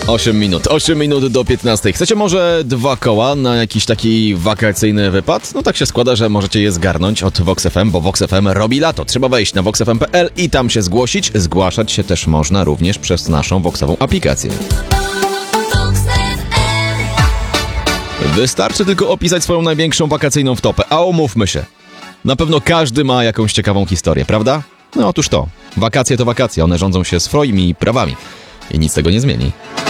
8 minut do 15. Chcecie może 2 koła na jakiś taki wakacyjny wypad? No tak się składa, że możecie je zgarnąć od Vox FM, bo Vox FM robi lato. Trzeba wejść na voxfm.pl i tam się zgłosić. Zgłaszać się też można również przez naszą Voxową aplikację. Wystarczy tylko opisać swoją największą wakacyjną wtopę, a umówmy się. Na pewno każdy ma jakąś ciekawą historię, prawda? No otóż to. Wakacje to wakacje, one rządzą się swoimi prawami. I nic tego nie zmieni.